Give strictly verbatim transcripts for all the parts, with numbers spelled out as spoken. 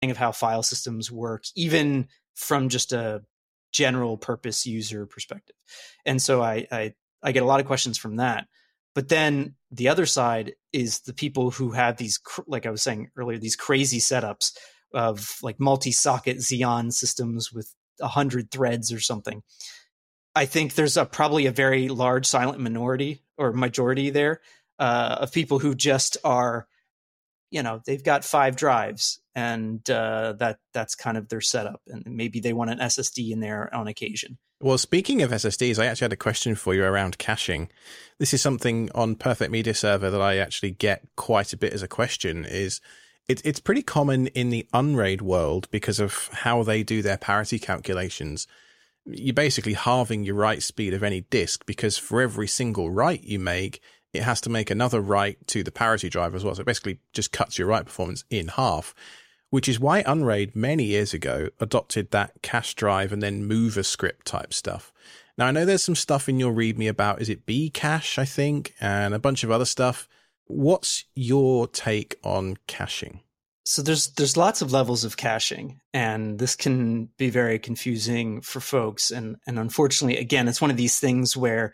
of how file systems work, even from just a general purpose user perspective. And so I, I, I get a lot of questions from that. But then the other side is the people who have these, like I was saying earlier, these crazy setups of like multi-socket Xeon systems with a hundred threads or something. I think there's a, probably a very large silent minority or majority there uh, of people who just are, you know, they've got five drives and uh, that that's kind of their setup. And maybe they want an S S D in there on occasion. Well, speaking of S S Ds, I actually had a question for you around caching. This is something on Perfect Media Server that I actually get quite a bit as a question. Is it, it's pretty common in the Unraid world because of how they do their parity calculations. You're basically halving your write speed of any disk because for every single write you make, it has to make another write to the parity drive as well. So it basically just cuts your write performance in half, which is why Unraid many years ago adopted that cache drive and then mover script type stuff. Now, I know there's some stuff in your README about, is it Bcache, I think, and a bunch of other stuff. What's your take on caching? So there's there's lots of levels of caching, and this can be very confusing for folks. And and unfortunately, again, it's one of these things where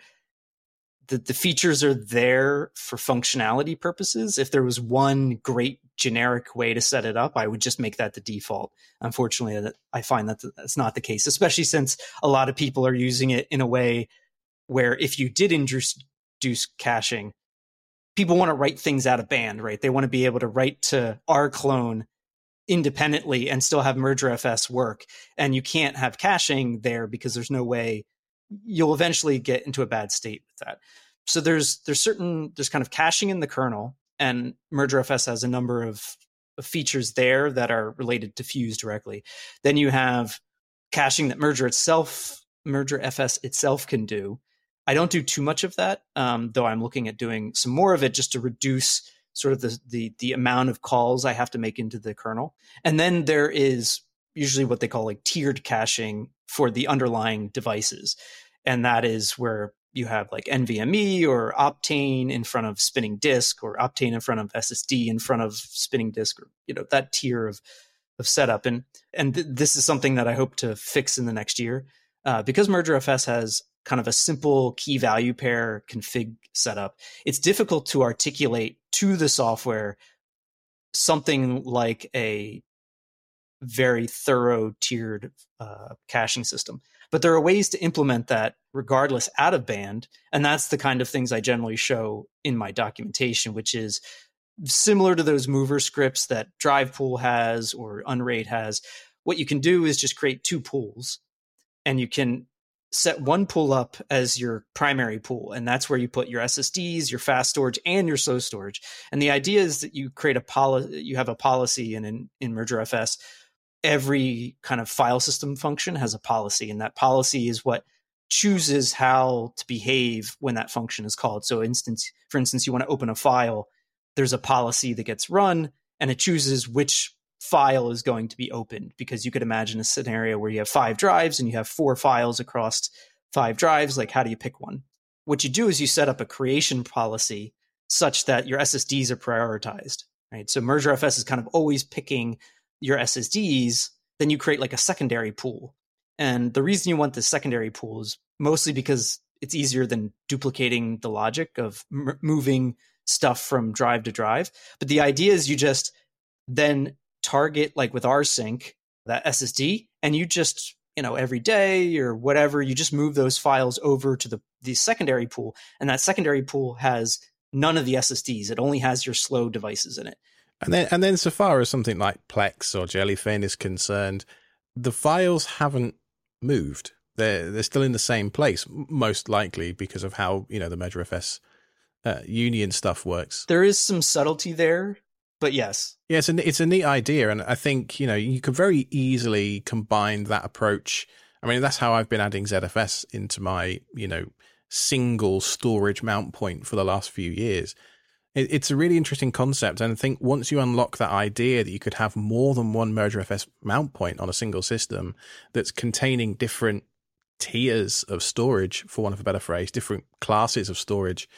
the, the features are there for functionality purposes. If there was one great generic way to set it up, I would just make that the default. Unfortunately, I find that that's not the case, especially since a lot of people are using it in a way where if you did introduce caching, people want to write things out of band, right? They want to be able to write to rclone independently and still have MergerFS work. And you can't have caching there because there's no way you'll eventually get into a bad state with that. So there's there's certain there's kind of caching in the kernel, and MergerFS has a number of, of features there that are related to Fuse directly. Then you have caching that Merger itself, MergerFS itself can do. I don't do too much of that, um, though I'm looking at doing some more of it just to reduce sort of the, the the amount of calls I have to make into the kernel. And then there is usually what they call like tiered caching for the underlying devices. And that is where you have like NVMe or Optane in front of spinning disk, or Optane in front of S S D in front of spinning disk, or, you know, that tier of of setup. And and th- this is something that I hope to fix in the next year uh, because MergerFS has kind of a simple key value pair config setup. It's difficult to articulate to the software something like a very thorough tiered uh, caching system. But there are ways to implement that regardless out of band. And that's the kind of things I generally show in my documentation, which is similar to those mover scripts that DrivePool has or Unraid has. What you can do is just create two pools, and you can set one pool up as your primary pool. And that's where you put your S S Ds, your fast storage, and your slow storage. And the idea is that you create a policy, you have a policy, and in, in MergerFS, every kind of file system function has a policy, and that policy is what chooses how to behave when that function is called. So instance, for instance, you want to open a file, there's a policy that gets run, and it chooses which file is going to be opened, because you could imagine a scenario where you have five drives and you have four files across five drives. Like, how do you pick one? What you do is you set up a creation policy such that your S S Ds are prioritized, right? So MergerFS is kind of always picking your S S Ds. Then you create like a secondary pool. And the reason you want this secondary pool is mostly because it's easier than duplicating the logic of m- moving stuff from drive to drive. But the idea is you just then target, like with rsync, that S S D, and you just, you know, every day or whatever, you just move those files over to the, the secondary pool. And that secondary pool has none of the S S Ds. It only has your slow devices in it. And then, and then so far as something like Plex or Jellyfin is concerned, the files haven't moved. They're, they're still in the same place, most likely because of how, you know, the MergerFS uh, union stuff works. There is some subtlety there, but yes. Yeah, it's a, it's a neat idea. And I think, you know, you could very easily combine that approach. I mean, that's how I've been adding Z F S into my, you know, single storage mount point for the last few years. It, it's a really interesting concept. And I think once you unlock that idea that you could have more than one MergerFS mount point on a single system that's containing different tiers of storage, for want of a better phrase, different classes of storage,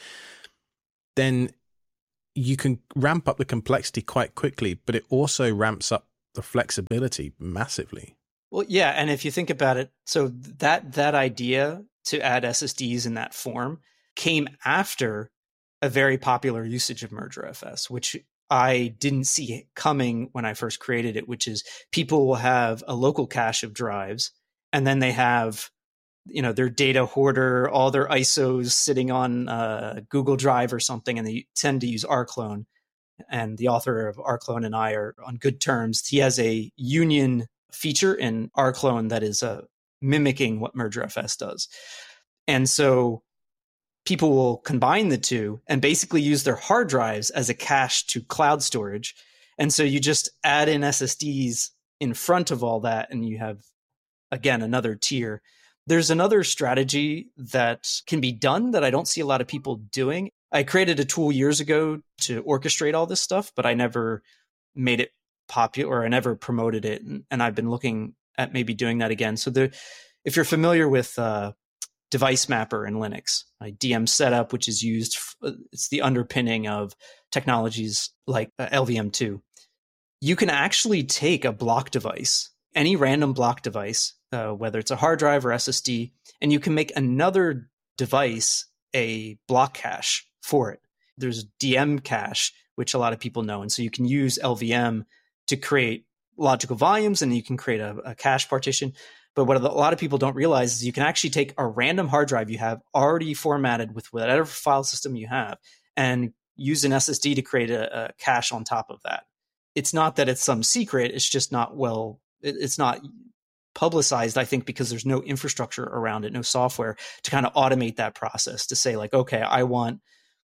then you can ramp up the complexity quite quickly, but it also ramps up the the flexibility massively. Well, yeah, and if you think about it, so that that idea to add S S Ds in that form came after a very popular usage of MergerFS, which I didn't see coming when I first created it, which is people will have a local cache of drives, and then they have, you know, their data hoarder, all their I S Os sitting on uh, Google Drive or something, and they tend to use rclone. And the author of rclone and I are on good terms. He has a union feature in rclone that is uh, mimicking what MergerFS does. And so people will combine the two and basically use their hard drives as a cache to cloud storage. And so you just add in S S Ds in front of all that, and you have, again, another tier. There's another strategy that can be done that I don't see a lot of people doing. I created a tool years ago to orchestrate all this stuff, but I never made it popular, or I never promoted it. And, and I've been looking at maybe doing that again. So there, if you're familiar with uh, Device Mapper in Linux, like D M Setup, which is used, f- it's the underpinning of technologies like uh, L V M two. You can actually take a block device, any random block device, uh, whether it's a hard drive or S S D, and you can make another device a block cache for it. There's D M cache, which a lot of people know. And so you can use L V M to create logical volumes, and you can create a, a cache partition. But what a lot of people don't realize is you can actually take a random hard drive you have already formatted with whatever file system you have and use an S S D to create a, a cache on top of that. It's not that it's some secret. It's just not well, it, it's not publicized, I think, because there's no infrastructure around it, no software to kind of automate that process to say like, okay, I want,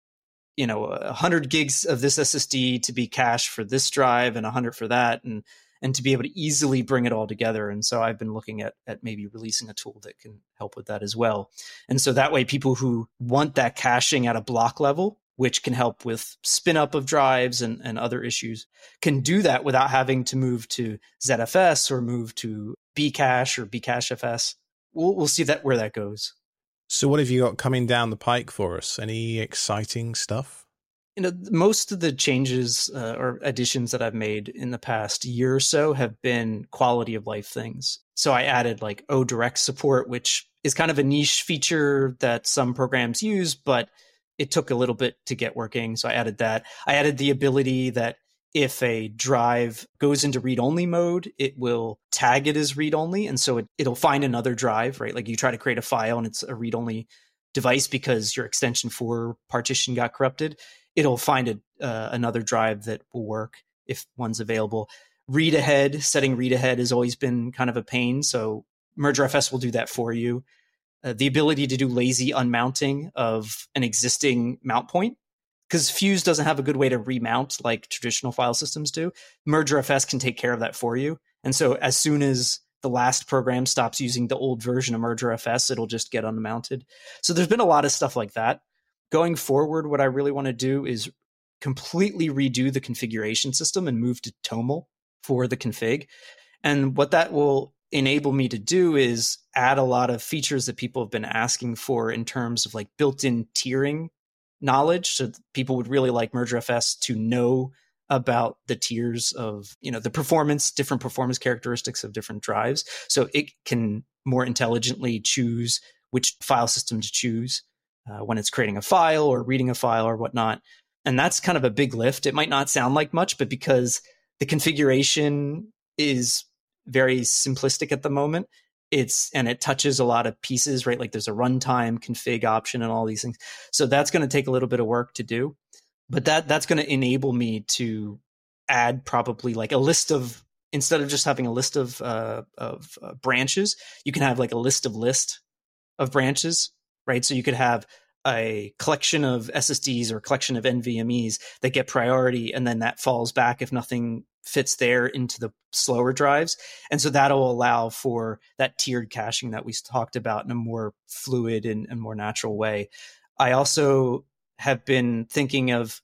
you know, one hundred gigs of this S S D to be cached for this drive and one hundred for that, and and to be able to easily bring it all together. And so I've been looking at at maybe releasing a tool that can help with that as well. And so that way people who want that caching at a block level, which can help with spin up of drives and, and other issues, can do that without having to move to Z F S or move to Bcache or Bcachefs. We'll, we'll see that where that goes. So what have you got coming down the pike for us? Any exciting stuff? You know, most of the changes uh, or additions that I've made in the past year or so have been quality of life things. So I added like O Direct support, which is kind of a niche feature that some programs use, but it took a little bit to get working. So I added that. I added the ability that if a drive goes into read-only mode, it will tag it as read-only. And so it, it'll find another drive, right? Like you try to create a file and it's a read-only device because your extension four partition got corrupted. It'll find a, uh, another drive that will work if one's available. Read ahead, setting read ahead has always been kind of a pain. So MergerFS will do that for you. Uh, the ability to do lazy unmounting of an existing mount point, because Fuse doesn't have a good way to remount like traditional file systems do. MergerFS can take care of that for you. And so as soon as the last program stops using the old version of MergerFS, it'll just get unmounted. So there's been a lot of stuff like that. Going forward, what I really want to do is completely redo the configuration system and move to Toml for the config. And what that will enable me to do is add a lot of features that people have been asking for in terms of like built-in tiering knowledge. So people would really like MergerFS to know about the tiers of, you know, the performance, different performance characteristics of different drives. So it can more intelligently choose which file system to choose uh, when it's creating a file or reading a file or whatnot. And that's kind of a big lift. It might not sound like much, but because the configuration is very simplistic at the moment, it's and it touches a lot of pieces, right? Like there's a runtime config option and all these things. So that's going to take a little bit of work to do, but that that's going to enable me to add probably like a list of, instead of just having a list of uh, of uh, branches, you can have like a list of list of branches, right? So you could have a collection of S S Ds or a collection of NVMEs that get priority, and then that falls back if nothing fits there into the slower drives. And so that'll allow for that tiered caching that we talked about in a more fluid and, and more natural way. I also have been thinking of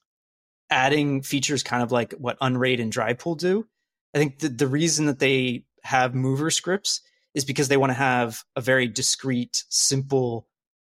adding features kind of like what Unraid and Drypool do. I think the, the reason that they have mover scripts is because they want to have a very discrete, simple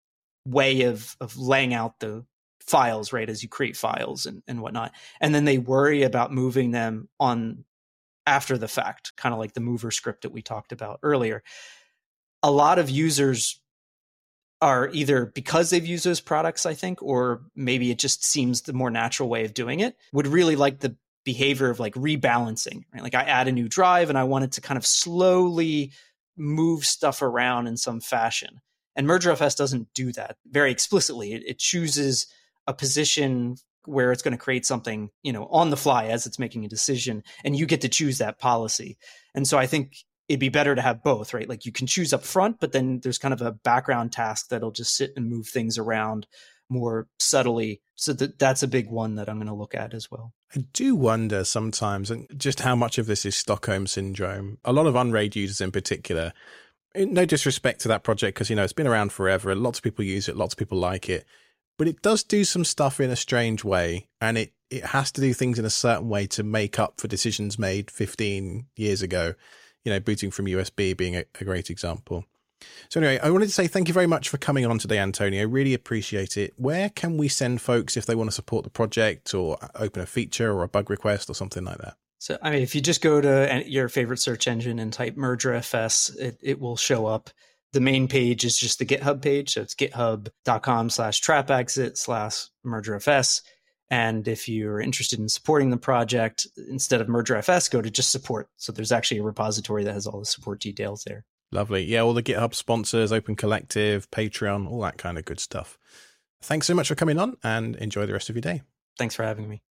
way of, of laying out the files, right, as you create files and, and whatnot. And then they worry about moving them on after the fact, kind of like the mover script that we talked about earlier. A lot of users are either, because they've used those products, I think, or maybe it just seems the more natural way of doing it, would really like the behavior of like rebalancing, right? Like I add a new drive and I want it to kind of slowly move stuff around in some fashion. And MergerFS doesn't do that very explicitly. It, it chooses a position where it's going to create something, you know, on the fly as it's making a decision, and you get to choose that policy. And so I think it'd be better to have both, right? Like you can choose up front, but then there's kind of a background task that'll just sit and move things around more subtly. So that that's a big one that I'm going to look at as well. I do wonder sometimes just how much of this is Stockholm syndrome. A lot of Unraid users in particular, no disrespect to that project, because, you know, it's been around forever. Lots of people use it. Lots of people like it. But it does do some stuff in a strange way, and it, it has to do things in a certain way to make up for decisions made fifteen years ago. You know, booting from U S B being a, a great example. So anyway, I wanted to say thank you very much for coming on today, Antonio. I really appreciate it. Where can we send folks if they want to support the project or open a feature or a bug request or something like that? So, I mean, if you just go to your favorite search engine and type MergerFS, it, it will show up. The main page is just the GitHub page. So it's github.com slash trapexit slash MergerFS. And if you're interested in supporting the project, instead of MergerFS, go to just support. So there's actually a repository that has all the support details there. Lovely. Yeah, all the GitHub sponsors, Open Collective, Patreon, all that kind of good stuff. Thanks so much for coming on, and enjoy the rest of your day. Thanks for having me.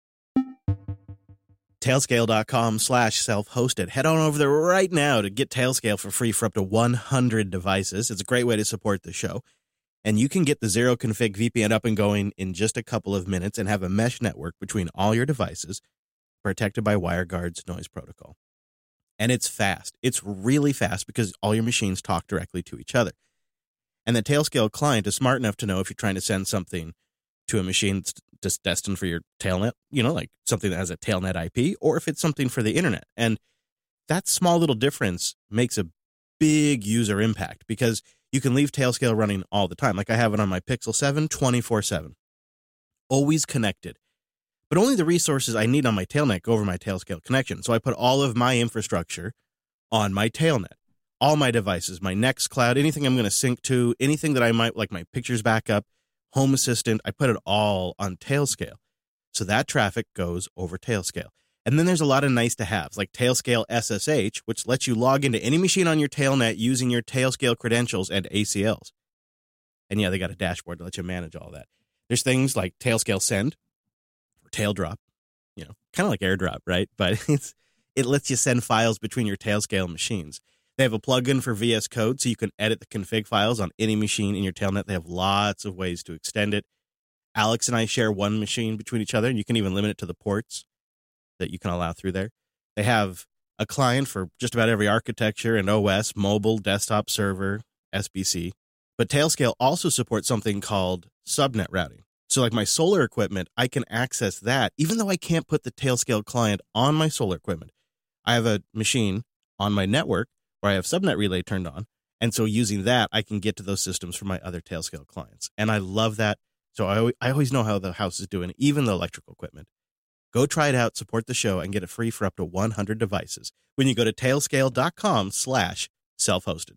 Tailscale.com slash self-hosted. Head on over there right now to get Tailscale for free for up to one hundred devices. It's a great way to support the show. And you can get the zero config V P N up and going in just a couple of minutes and have a mesh network between all your devices protected by WireGuard's noise protocol. And it's fast. It's really fast because all your machines talk directly to each other. And the Tailscale client is smart enough to know if you're trying to send something to a machine that's just destined for your tailnet, you know, like something that has a tailnet I P, or if it's something for the internet. And that small little difference makes a big user impact because you can leave Tailscale running all the time. Like I have it on my Pixel seven, twenty-four seven. Always connected. But only the resources I need on my tailnet go over my Tailscale connection. So I put all of my infrastructure on my tailnet. All my devices, my Nextcloud, anything I'm going to sync to, anything that I might, like my pictures backup, Home Assistant, I put it all on Tailscale. So that traffic goes over Tailscale. And then there's a lot of nice to haves, like Tailscale S S H, which lets you log into any machine on your tailnet using your Tailscale credentials and A C Ls. And yeah, they got a dashboard to let you manage all that. There's things like Tailscale Send or Taildrop, you know, kind of like AirDrop, right? But it's it lets you send files between your Tailscale machines. They have a plugin for V S Code, so you can edit the config files on any machine in your tailnet. They have lots of ways to extend it. Alex and I share one machine between each other, and you can even limit it to the ports that you can allow through there. They have a client for just about every architecture and O S, mobile, desktop, server, S B C. But Tailscale also supports something called subnet routing. So like my solar equipment, I can access that, even though I can't put the Tailscale client on my solar equipment. I have a machine on my network where I have subnet relay turned on. And so using that, I can get to those systems for my other Tailscale clients. And I love that. So I, I always know how the house is doing, even the electrical equipment. Go try it out, support the show, and get it free for up to one hundred devices when you go to tailscale.com slash self-hosted.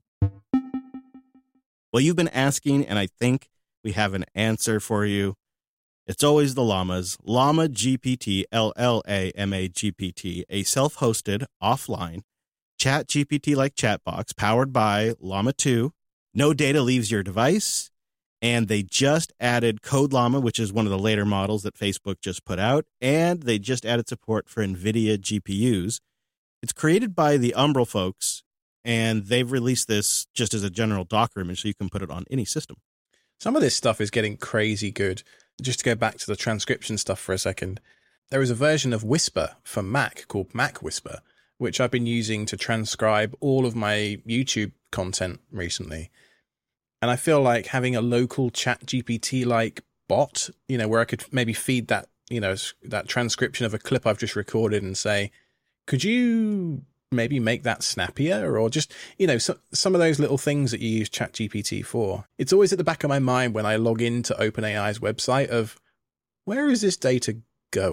Well, you've been asking, and I think we have an answer for you. It's always the Llamas. Llama G P T, L L A M A G P T, a self-hosted, offline, Chat G P T-like chat box powered by Llama two. No data leaves your device. And they just added CodeLlama, which is one of the later models that Facebook just put out. And they just added support for NVIDIA G P Us. It's created by the Umbrel folks, and they've released this just as a general Docker image so you can put it on any system. Some of this stuff is getting crazy good. Just to go back to the transcription stuff for a second, there is a version of Whisper for Mac called Mac Whisper, which I've been using to transcribe all of my YouTube content recently. And I feel like having a local Chat G P T-like bot, you know, where I could maybe feed that, you know, that transcription of a clip I've just recorded and say, could you maybe make that snappier? Or just, you know, so, some of those little things that you use Chat G P T for. It's always at the back of my mind when I log into OpenAI's website of, where is this data going?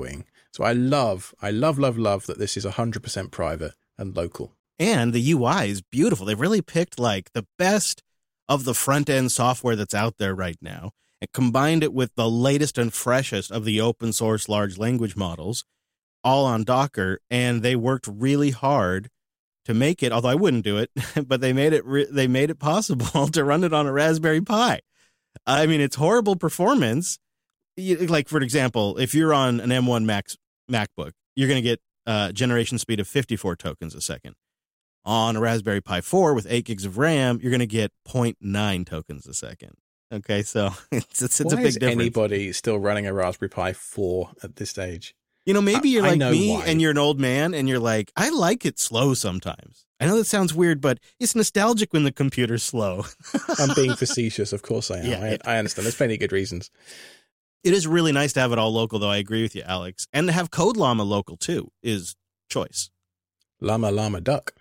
So I love, I love, love, love that this is one hundred percent private and local. And the U I is beautiful. They've really picked like the best of the front end software that's out there right now and combined it with the latest and freshest of the open source large language models, all on Docker. And they worked really hard to make it, although I wouldn't do it, but they made it re- they made it possible to run it on a Raspberry Pi. I mean, it's horrible performance. You, like, for example, if you're on an M one Max MacBook, you're going to get uh, generation speed of fifty-four tokens a second. On a Raspberry Pi four with eight gigs of RAM, you're going to get zero point nine tokens a second. Okay, so it's, it's, it's a Why big is difference. anybody still running a Raspberry Pi four at this stage? You know, maybe you're I, I like know me why. and you're an old man and you're like, I like it slow sometimes. I know that sounds weird, but it's nostalgic when the computer's slow. I'm being facetious, of course I am. Yeah, I, yeah. I understand. There's plenty of good reasons. It is really nice to have it all local, though. I agree with you, Alex. And to have Code Llama local, too, is choice. Llama, llama, duck.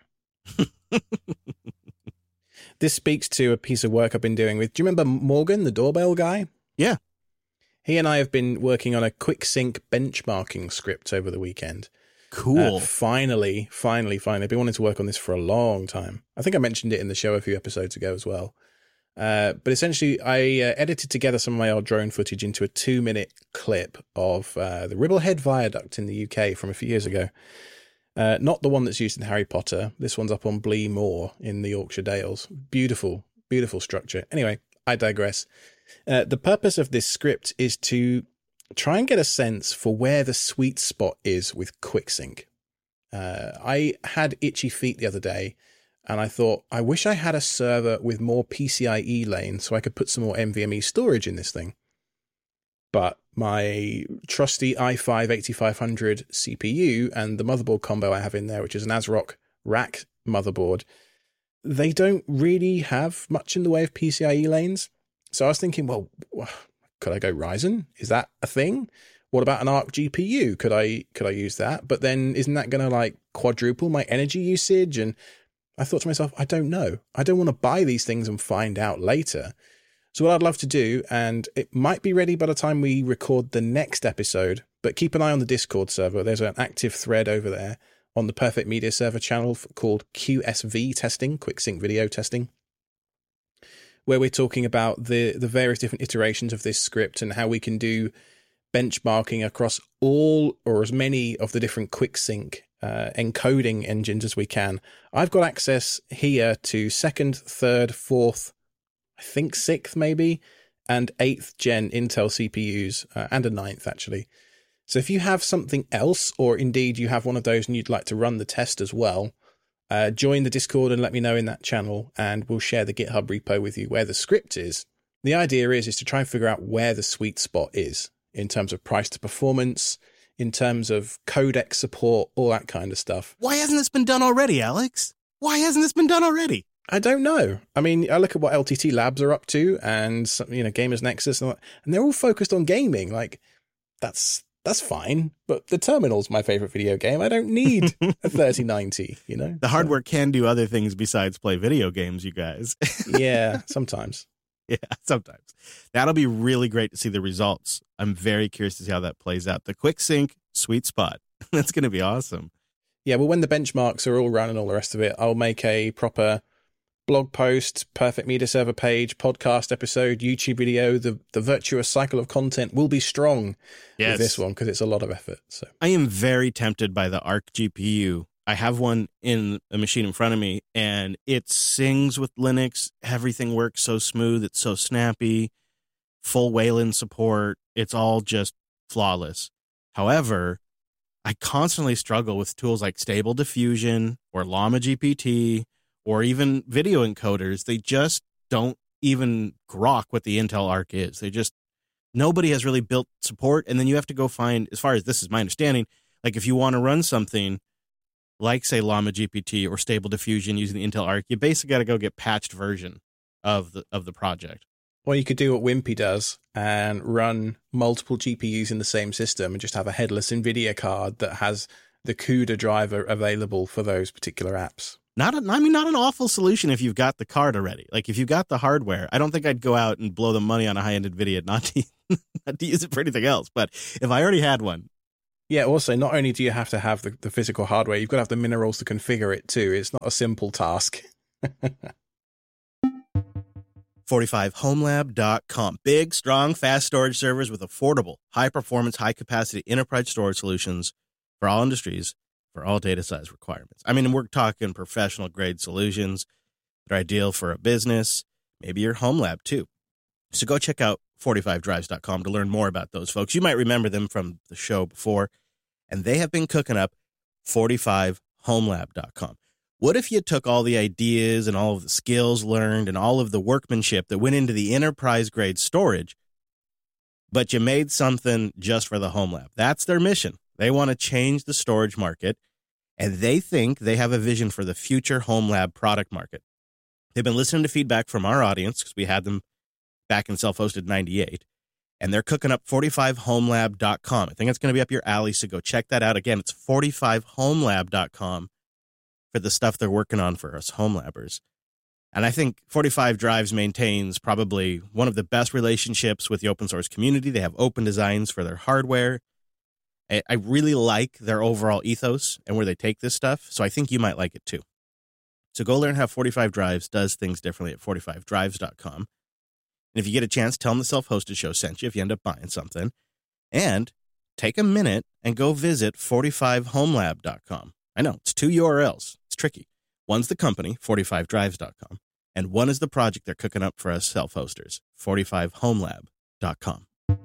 This speaks to a piece of work I've been doing with, do you remember Morgan, the doorbell guy? Yeah. He and I have been working on a quick sync benchmarking script over the weekend. Cool. Uh, finally, finally, finally. I've been wanting to work on this for a long time. I think I mentioned it in the show a few episodes ago as well. Uh, but essentially, I uh, edited together some of my old drone footage into a two-minute clip of uh, the Ribblehead Viaduct in the U K from a few years ago. Uh, not the one that's used in Harry Potter. This one's up on Blee Moor in the Yorkshire Dales. Beautiful, beautiful structure. Anyway, I digress. Uh, the purpose of this script is to try and get a sense for where the sweet spot is with QuickSync. Uh, I had itchy feet the other day, and I thought, I wish I had a server with more P C I E lanes so I could put some more NVMe storage in this thing. But my trusty i five eighty-five hundred C P U and the motherboard combo I have in there, which is an ASRock rack motherboard, they don't really have much in the way of P C I E lanes. So I was thinking, well, could I go Ryzen? Is that a thing? What about an Arc G P U? Could I could I use that? But then isn't that going to like quadruple my energy usage? And I thought to myself, I don't know. I don't want to buy these things and find out later. So what I'd love to do, and it might be ready by the time we record the next episode, but keep an eye on the Discord server. There's an active thread over there on the Perfect Media Server channel called Q S V testing, Quick Sync Video Testing, where we're talking about the, the various different iterations of this script and how we can do benchmarking across all or as many of the different Quick Sync uh, encoding engines as we can. I've got access here to second, third, fourth, I think sixth maybe, and eighth gen Intel C P Us, uh, and a ninth actually. So if you have something else, or indeed you have one of those and you'd like to run the test as well, uh, join the Discord and let me know in that channel, and we'll share the GitHub repo with you where the script is. The idea is, is to try and figure out where the sweet spot is in terms of price to performance, in terms of codec support, all that kind of stuff. Why hasn't this been done already, Alex? Why hasn't this been done already? I don't know. I mean, I look at what L T T Labs are up to, and you know, Gamers Nexus, and, all that, and they're all focused on gaming. Like, that's that's fine, but the Terminal's my favorite video game. I don't need a thirty ninety. You know, The hardware can do other things besides play video games, you guys. Yeah, sometimes. Yeah, sometimes. That'll be really great to see the results. I'm very curious to see how that plays out. The Quick Sync sweet spot. That's going to be awesome. Yeah, well, when the benchmarks are all run and all the rest of it, I'll make a proper blog post, Perfect Media Server page, podcast episode, YouTube video. The the virtuous cycle of content will be strong Yes. with this one because it's a lot of effort. So I am very tempted by the Arc G P U. I have one in a machine in front of me, and it sings with Linux. Everything works so smooth. It's so snappy. Full Wayland support. It's all just flawless. However, I constantly struggle with tools like Stable Diffusion or Llama G P T or even video encoders. They just don't even grok what the Intel Arc is. They just, nobody has really built support. And then you have to go find, as far as this is my understanding, like if you want to run something like, say, Llama G P T or Stable Diffusion using the Intel Arc, you basically got to go get patched version of the of the project. Or you could do what Wimpy does and run multiple G P Us in the same system and just have a headless NVIDIA card that has the CUDA driver available for those particular apps. Not, a, I mean, not an awful solution if you've got the card already. Like, if you've got the hardware, I don't think I'd go out and blow the money on a high-end NVIDIA not to, not to use it for anything else. But if I already had one, Yeah, also, not only do you have to have the, the physical hardware, you've got to have the minerals to configure it too. It's not a simple task. forty-five home lab dot com. Big, strong, fast storage servers with affordable, high-performance, high-capacity enterprise storage solutions for all industries, for all data size requirements. I mean, we're talking professional-grade solutions that are ideal for a business, maybe your home lab too. So go check out forty-five drives dot com to learn more about those folks. You might remember them from the show before, and they have been cooking up forty-five home lab dot com. What if you took all the ideas and all of the skills learned and all of the workmanship that went into the enterprise-grade storage, but you made something just for the home lab? That's their mission. They want to change the storage market, and they think they have a vision for the future home lab product market. They've been listening to feedback from our audience because we had them back in Self-Hosted ninety-eight, and they're cooking up forty-five home lab dot com. I think it's going to be up your alley, so go check that out. Again, it's forty-five home lab dot com for the stuff they're working on for us home labbers. And I think forty-five Drives maintains probably one of the best relationships with the open source community. They have open designs for their hardware. I, I really like their overall ethos and where they take this stuff, so I think you might like it too. So go learn how forty-five Drives does things differently at forty-five drives dot com. And if you get a chance, tell them the Self-Hosted Show sent you if you end up buying something. And take a minute and go visit forty-five home lab dot com. I know, it's two U R Ls. It's tricky. One's the company, forty-five drives dot com, and one is the project they're cooking up for us self-hosters, forty-five home lab dot com.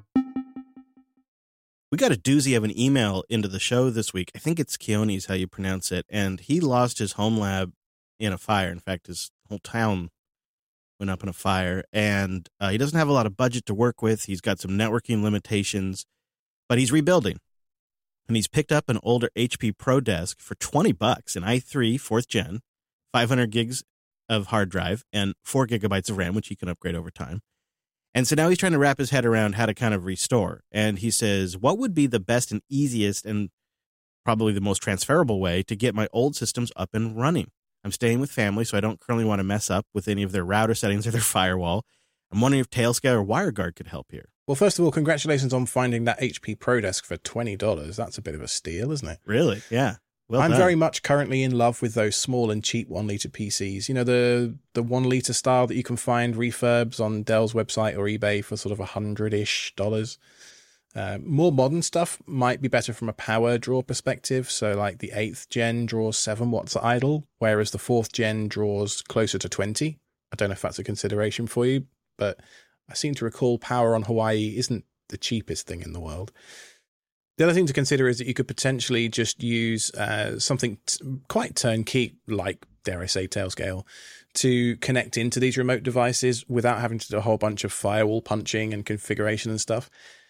We got a doozy of an email into the show this week. I think it's Keone's how you pronounce it, and he lost his home lab in a fire. In fact, his whole town went up in a fire, and uh, he doesn't have a lot of budget to work with. He's got some networking limitations, but he's rebuilding. And he's picked up an older H P ProDesk for twenty bucks, an i three fourth gen, five hundred gigs of hard drive, and four gigabytes of RAM, which he can upgrade over time. And so now he's trying to wrap his head around how to kind of restore. And he says, what would be the best and easiest and probably the most transferable way to get my old systems up and running? I'm staying with family, so I don't currently want to mess up with any of their router settings or their firewall. I'm wondering if Tailscale or WireGuard could help here. Well, first of all, congratulations on finding that H P ProDesk for twenty dollars. That's a bit of a steal, isn't it? Really? Yeah. Well I'm done. very much currently in love with those small and cheap one-litre P Cs. You know, the the one-litre style that you can find refurbs on Dell's website or eBay for sort of a hundred-ish dollars. Uh, more modern stuff might be better from a power draw perspective. So like the eighth gen draws seven watts idle, whereas the fourth gen draws closer to twenty. I don't know if that's a consideration for you, but I seem to recall power on Hawaii isn't the cheapest thing in the world. The other thing to consider is that you could potentially just use uh, something t- quite turnkey, like, dare I say, Tailscale, to connect into these remote devices without having to do a whole bunch of firewall punching and configuration and stuff.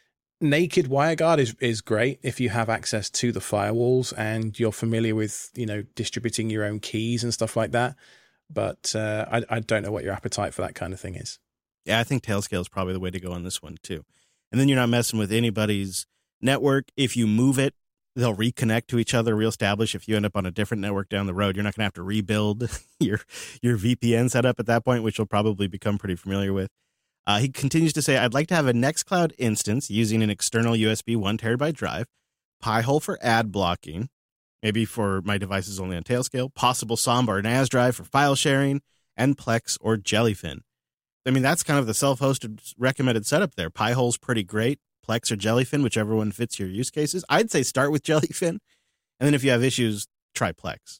Naked WireGuard is, is great if you have access to the firewalls and you're familiar with, you know, distributing your own keys and stuff like that. But uh, I, I don't know what your appetite for that kind of thing is. Yeah, I think Tailscale is probably the way to go on this one, too. And then you're not messing with anybody's network. If you move it, they'll reconnect to each other, reestablish. If you end up on a different network down the road, you're not going to have to rebuild your your V P N setup at that point, which you'll probably become pretty familiar with. Uh, he continues to say, I'd like to have a Nextcloud instance using an external U S B one terabyte drive, Pi-hole for ad blocking, maybe for my devices only on Tailscale, possible Samba or N A S drive for file sharing, and Plex or Jellyfin. I mean, that's kind of the self-hosted recommended setup there. Pi-hole's pretty great. Plex or Jellyfin, whichever one fits your use cases. I'd say start with Jellyfin, and then if you have issues, try Plex.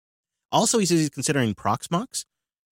Also, he says he's considering Proxmox.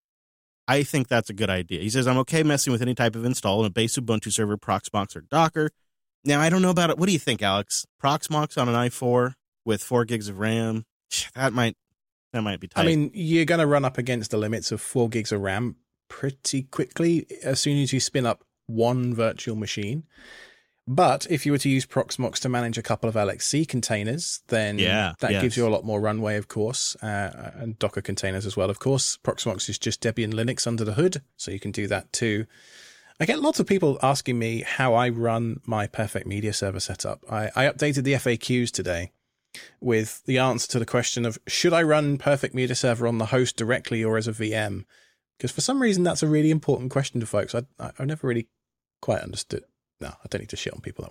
I think that's a good idea. He says, I'm okay messing with any type of install on a base Ubuntu server, Proxmox, or Docker. Now, I don't know about it. What do you think, Alex? Proxmox on an i four with four gigs of RAM? That might that might be tight. I mean, you're going to run up against the limits of four gigs of RAM pretty quickly as soon as you spin up one virtual machine. But if you were to use Proxmox to manage a couple of L X C containers, then yeah, that yes. gives you a lot more runway, of course, uh, and Docker containers as well, of course. Proxmox is just Debian Linux under the hood, so you can do that too. I get lots of people asking me how I run my Perfect Media Server setup. I, I updated the F A Qs today with the answer to the question of, should I run Perfect Media Server on the host directly or as a V M? Because for some reason, that's a really important question to folks. I, I, I've never really quite understood. No, I don't need to shit on people that way.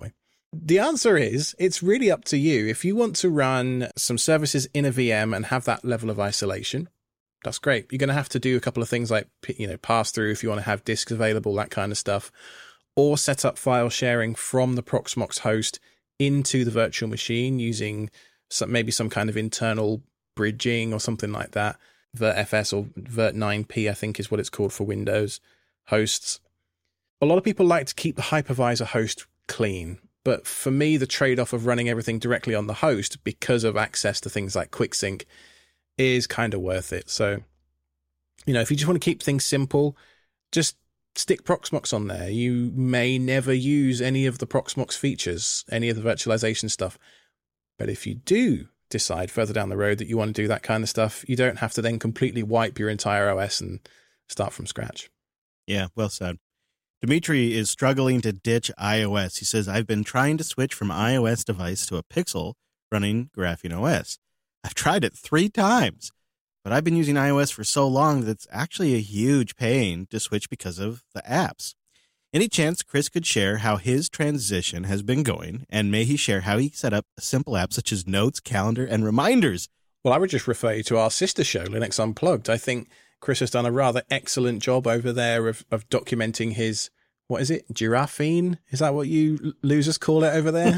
The answer is, it's really up to you. If you want to run some services in a V M and have that level of isolation, that's great. You're going to have to do a couple of things like, you know, pass through if you want to have disks available, that kind of stuff, or set up file sharing from the Proxmox host into the virtual machine using some, maybe some kind of internal bridging or something like that. VirtFS or Virt nine P, I think is what it's called for Windows hosts. A lot of people like to keep the hypervisor host clean. But for me, the trade-off of running everything directly on the host because of access to things like QuickSync is kind of worth it. So, you know, if you just want to keep things simple, just stick Proxmox on there. You may never use any of the Proxmox features, any of the virtualization stuff. But if you do decide further down the road that you want to do that kind of stuff, you don't have to then completely wipe your entire O S and start from scratch. Yeah, well said. Dimitri is struggling to ditch iOS. He says, I've been trying to switch from iOS device to a Pixel running Graphene O S. I've tried it three times, but I've been using iOS for so long that it's actually a huge pain to switch because of the apps. Any chance Chris could share how his transition has been going, and may he share how he set up a simple app such as Notes, Calendar, and Reminders? Well, I would just refer you to our sister show, Linux Unplugged. I think Chris has done a rather excellent job over there of, of documenting his, what is it, giraffine? Is that what you losers call it over there?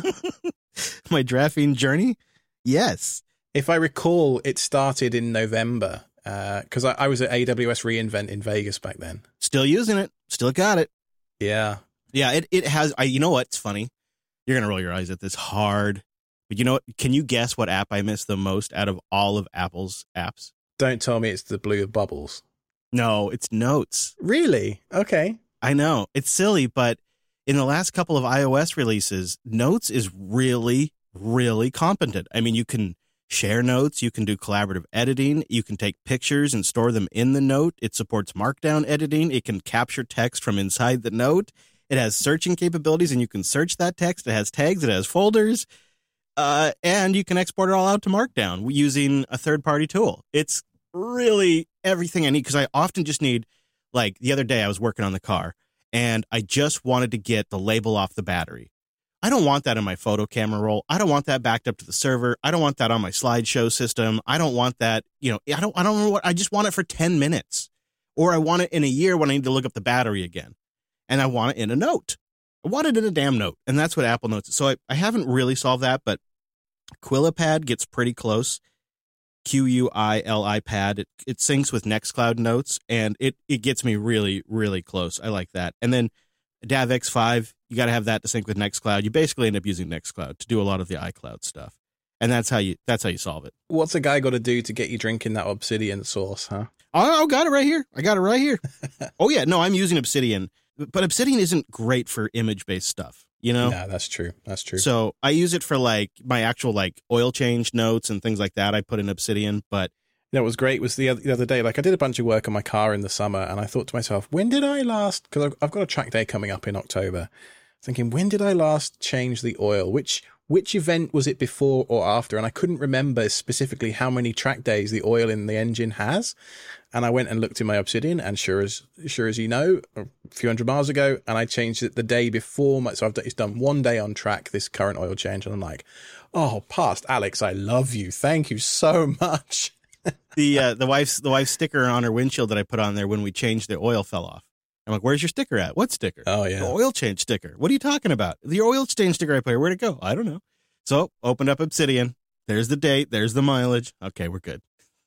My Graphene journey? Yes. If I recall, it started in November because uh, I, I was at A W S reInvent in Vegas back then. Still using it. Still got it. Yeah. Yeah, it, it has. I, you know what? It's funny. You're going to roll your eyes at this hard. But you know what? Can you guess what app I miss the most out of all of Apple's apps? Don't tell me it's the blue bubbles. No, it's Notes. Really? Okay. I know. It's silly, but in the last couple of iOS releases, Notes is really, really competent. I mean, you can share notes, you can do collaborative editing, you can take pictures and store them in the note. It supports markdown editing. It can capture text from inside the note. It has searching capabilities, and you can search that text. It has tags. It has folders. Uh, and you can export it all out to Markdown using a third-party tool. It's really everything I need, because I often just need, like the other day I was working on the car, and I just wanted to get the label off the battery. I don't want that in my photo camera roll. I don't want that backed up to the server. I don't want that on my slideshow system. I don't want that, you know, I don't, I don't know what, I just want it for ten minutes. Or I want it in a year when I need to look up the battery again. And I want it in a note. I want it in a damn note. And that's what Apple Notes is. So I, I haven't really solved that, but Quillipad gets pretty close. Q U I L I pad. It, it syncs with Nextcloud Notes, and it, it gets me really, really close. I like that. And then D A V X five, you got to have that to sync with Nextcloud. You basically end up using Nextcloud to do a lot of the iCloud stuff. And that's how you that's how you solve it. What's a guy got to do to get you drinking that Obsidian sauce, huh? Oh, I got it right here. I got it right here. Oh, yeah. No, I'm using Obsidian. But Obsidian isn't great for image-based stuff, you know? Yeah, that's true. That's true. So I use it for, like, my actual, like, oil change notes and things like that. I put in Obsidian, but... You know, what was great was the other, the other day, like, I did a bunch of work on my car in the summer, and I thought to myself, when did I last... Because I've, I've got a track day coming up in October. Thinking, when did I last change the oil? Which which event was it before or after? And I couldn't remember specifically how many track days the oil in the engine has. And I went and looked in my Obsidian, and sure as sure as you know, a few hundred miles ago, and I changed it the day before. My, so I've it's done one day on track, this current oil change, and I'm like, oh, past Alex, I love you. Thank you so much. the uh, the wife's the wife's sticker on her windshield that I put on there when we changed the oil fell off. I'm like, where's your sticker at? What sticker? Oh, yeah. The oil change sticker. What are you talking about? The oil change sticker I put here. Where'd it go? I don't know. So, opened up Obsidian. There's the date. There's the mileage. Okay, we're good.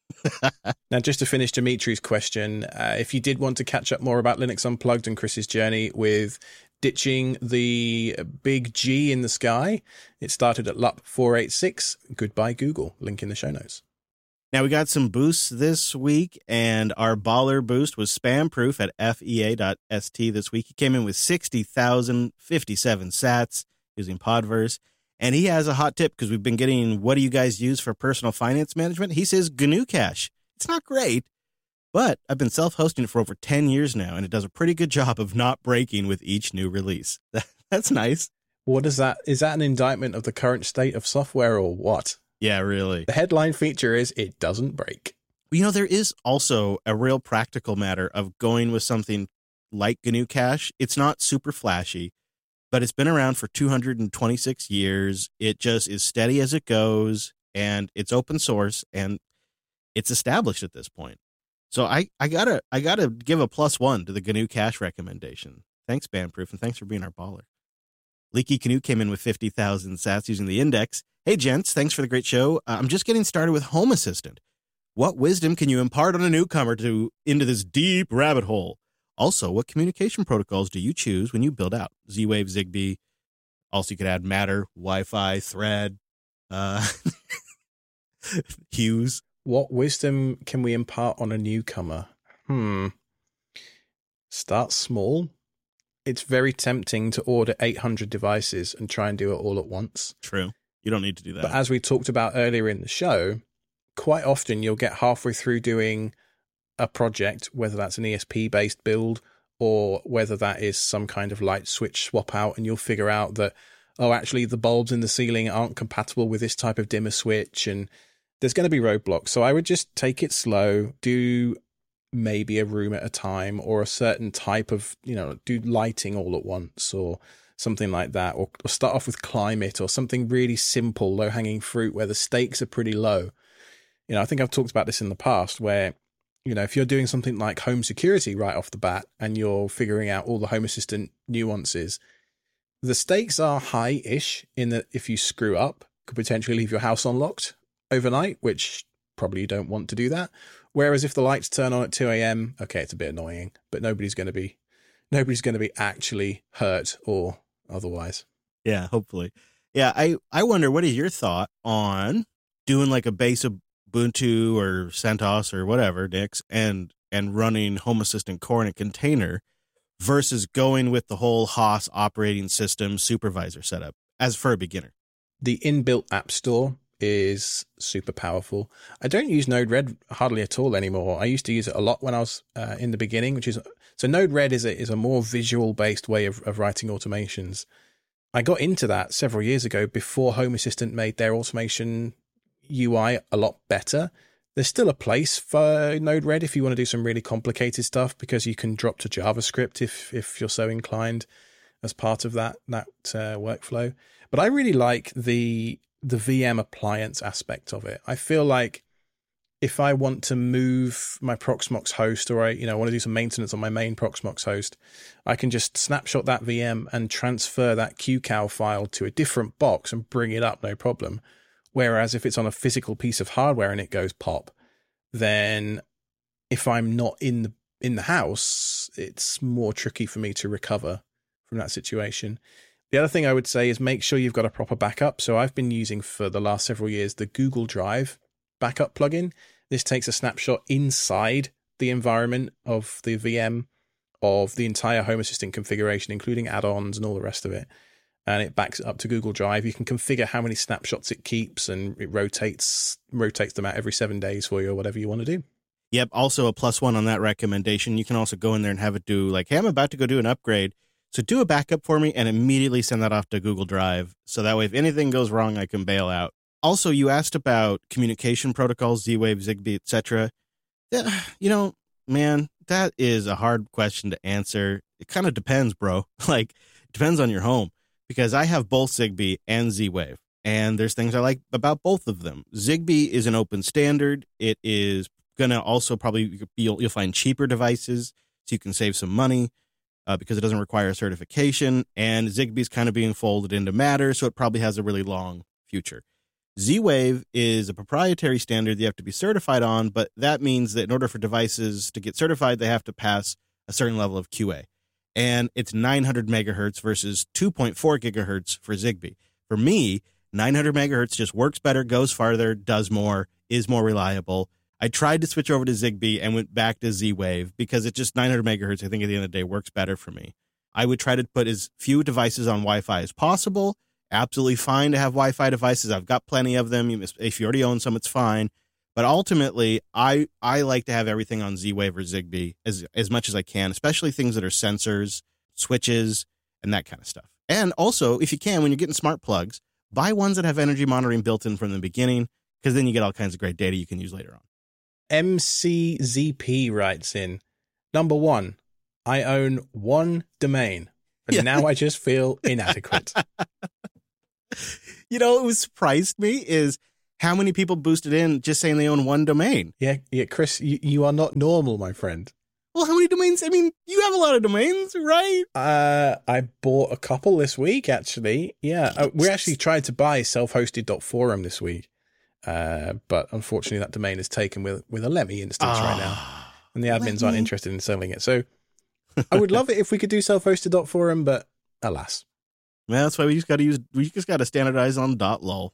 Now, just to finish Dimitri's question, uh, if you did want to catch up more about Linux Unplugged and Chris's journey with ditching the big G in the sky, it started at L U P four eighty-six. Goodbye, Google. Link in the show notes. Now, we got some boosts this week, and our baller boost was spam-proof at F E A dot S T this week. He came in with sixty thousand fifty-seven sats using Podverse, and he has a hot tip because we've been getting, what do you guys use for personal finance management? He says G N U Cache. It's not great, but I've been self-hosting it for over ten years now, and it does a pretty good job of not breaking with each new release. That's nice. What is that? Is that an indictment of the current state of software or what? Yeah, really. The headline feature is it doesn't break. You know, there is also a real practical matter of going with something like G N U Cache. It's not super flashy, but it's been around for two hundred twenty-six years. It just is steady as it goes, and it's open source, and it's established at this point. So I, I gotta I gotta give a plus one to the G N U cache recommendation. Thanks, Bandproof, and thanks for being our baller. Leaky Canoe came in with fifty thousand sats using the index. Hey, gents, thanks for the great show. Uh, I'm just getting started with Home Assistant. What wisdom can you impart on a newcomer to into this deep rabbit hole? Also, what communication protocols do you choose when you build out? Z-Wave, Zigbee. Also, you could add Matter, Wi-Fi, Thread, uh, Hughes. What wisdom can we impart on a newcomer? Hmm. Start small. It's very tempting to order eight hundred devices and try and do it all at once. True. You don't need to do that. But as we talked about earlier in the show, quite often you'll get halfway through doing a project, whether that's an E S P-based build or whether that is some kind of light switch swap out, and you'll figure out that, oh, actually the bulbs in the ceiling aren't compatible with this type of dimmer switch, and there's going to be roadblocks. So I would just take it slow, do maybe a room at a time, or a certain type of, you know, do lighting all at once or something like that, or, or start off with climate or something really simple, low-hanging fruit where the stakes are pretty low. You know, I think I've talked about this in the past where, you know, if you're doing something like home security right off the bat and you're figuring out all the Home Assistant nuances, the stakes are high-ish in that if you screw up, could potentially leave your house unlocked overnight, which probably you don't want to do that. Whereas if the lights turn on at two a.m., okay, it's a bit annoying, but nobody's going to be nobody's going to be actually hurt or otherwise. Yeah, hopefully. Yeah, I, I wonder, what is your thought on doing like a base of Ubuntu or CentOS or whatever, Nix, and and running Home Assistant core in a container versus going with the whole H O S operating system supervisor setup as for a beginner? The inbuilt app store is super powerful. I don't use Node-RED hardly at all anymore. I used to use it a lot when I was uh, in the beginning, which is so Node-RED is a, is a more visual based way of, of writing automations. I got into that several years ago before Home Assistant made their automation U I a lot better. There's still a place for Node-RED if you want to do some really complicated stuff, because you can drop to JavaScript if if you're so inclined as part of that that uh, workflow. But I really like the the V M appliance aspect of it. I feel like if I want to move my Proxmox host, or I you know want to do some maintenance on my main Proxmox host, I can just snapshot that V M and transfer that Q C O W file to a different box and bring it up, no problem. Whereas if it's on a physical piece of hardware and it goes pop, then if I'm not in the in the house, it's more tricky for me to recover from that situation. The other thing I would say is make sure you've got a proper backup. So I've been using for the last several years the Google Drive backup plugin. This takes a snapshot inside the environment of the V M of the entire Home Assistant configuration, including add-ons and all the rest of it. And it backs it up to Google Drive. You can configure how many snapshots it keeps, and it rotates rotates them out every seven days for you, or whatever you want to do. Yep. Also a plus one on that recommendation. You can also go in there and have it do like, hey, I'm about to go do an upgrade, so do a backup for me and immediately send that off to Google Drive. So that way, if anything goes wrong, I can bail out. Also, you asked about communication protocols, Z-Wave, Zigbee, et cetera. You know, man, that is a hard question to answer. It kind of depends, bro. Like, it depends on your home. Because I have both Zigbee and Z-Wave, and there's things I like about both of them. Zigbee is an open standard. It is going to also probably, you'll, you'll find cheaper devices, so you can save some money uh, because it doesn't require a certification, and Zigbee is kind of being folded into Matter, so it probably has a really long future. Z-Wave is a proprietary standard that you have to be certified on, but that means that in order for devices to get certified, they have to pass a certain level of Q A. And it's nine hundred megahertz versus two point four gigahertz for Zigbee. For me, nine hundred megahertz just works better, goes farther, does more, is more reliable. I tried to switch over to Zigbee and went back to Z-Wave because it's just nine hundred megahertz, I think at the end of the day, works better for me. I would try to put as few devices on Wi-Fi as possible. Absolutely fine to have Wi-Fi devices. I've got plenty of them. If you already own some, it's fine. But ultimately, I, I like to have everything on Z-Wave or Zigbee as, as much as I can, especially things that are sensors, switches, and that kind of stuff. And also, if you can, when you're getting smart plugs, buy ones that have energy monitoring built in from the beginning, because then you get all kinds of great data you can use later on. M C Z P writes in, number one, I own one domain. And Yeah. now I just feel inadequate. You know, what surprised me is how many people boosted in just saying they own one domain. Yeah, yeah, Chris, you, you are not normal, my friend. Well, how many domains? I mean, you have a lot of domains, right? Uh, I bought a couple this week, actually. Yeah, uh, we actually tried to buy self hosted dot forum this week. Uh, but unfortunately, that domain is taken with, with a Lemmy instance right now. And the admins aren't interested in selling it. So I would love it if we could do self hosted dot forum, but alas. Well, that's why we just got to use, we just got to standardize on .lol.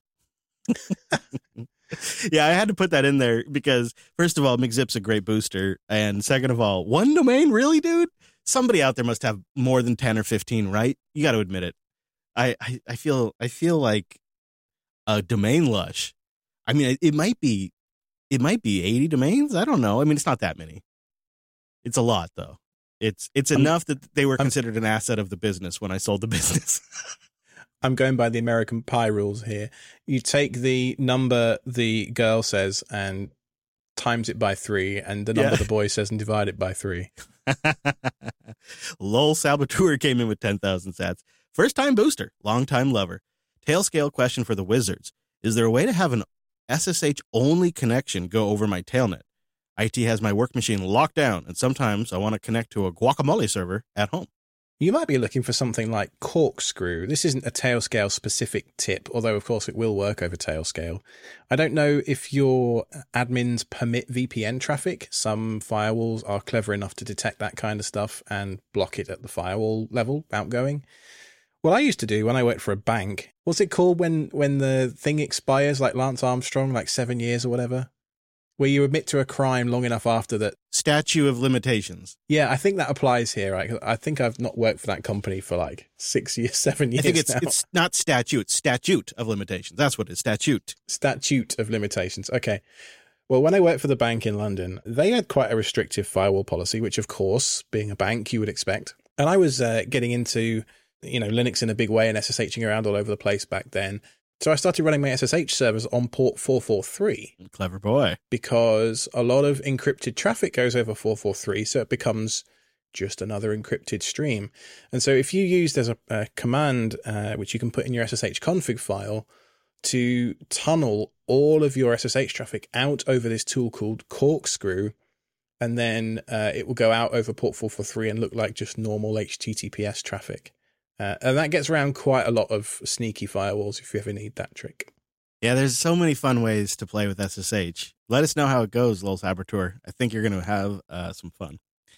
Yeah, I had to put that in there because, first of all, McZip's a great booster. And second of all, one domain? Really, dude? Somebody out there must have more than ten or fifteen, right? You got to admit it. I, I, I feel I feel like a domain lush. I mean, it, it might be it might be eighty domains. I don't know. I mean, it's not that many. It's a lot, though. It's it's enough that they were considered an asset of the business when I sold the business. I'm going by the American Pie rules here. You take the number the girl says and times it by three, and the number Yeah. the boy says and divide it by three. Lol Saboteur came in with ten thousand sats. First time booster, long time lover. Tail scale question for the Wizards. Is there a way to have an S S H only connection go over my tailnet? I T has my work machine locked down, and sometimes I want to connect to a guacamole server at home. You might be looking for something like Corkscrew. This isn't a Tailscale specific tip, although of course it will work over Tailscale. I don't know if your admins permit V P N traffic. Some firewalls are clever enough to detect that kind of stuff and block it at the firewall level, outgoing. What I used to do when I worked for a bank, what's it called when, when the thing expires, like Lance Armstrong, like seven years or whatever? Where you admit to a crime long enough after that. Statute of limitations. Yeah, I think that applies here. Right? I think I've not worked for that company for like six years, seven years I think it's now. it's not statute, it's statute of limitations. That's what it is, statute. Statute of limitations. Okay. Well, when I worked for the bank in London, they had quite a restrictive firewall policy, which of course, being a bank, you would expect. And I was uh, getting into, you know, Linux in a big way and SSHing around all over the place back then. So I started running my S S H servers on port four forty-three. Clever boy. Because a lot of encrypted traffic goes over four forty-three, so it becomes just another encrypted stream. And so if you use, there's a, a command uh, which you can put in your S S H config file to tunnel all of your S S H traffic out over this tool called Corkscrew, and then uh, it will go out over port four forty-three and look like just normal H T T P S traffic. Uh, and that gets around quite a lot of sneaky firewalls if you ever need that trick. Yeah, there's so many fun ways to play with S S H. Let us know how it goes, Lol Saboteur. I think you're going to have uh, some fun.